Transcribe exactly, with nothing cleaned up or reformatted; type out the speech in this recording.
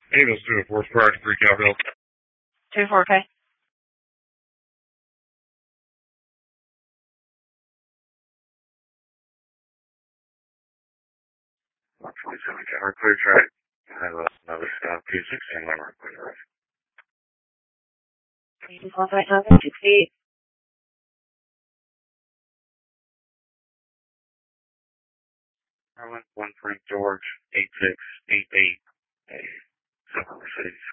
Eagles two four, prior to three Cowbell. two four, okay. one twenty-seven, counter clear track. I have another stop, P sixteen, Limerick, clear. Eagles one five nine sixty-eight. Maryland, one Frank George, eight six eight eight, seven Mercedes.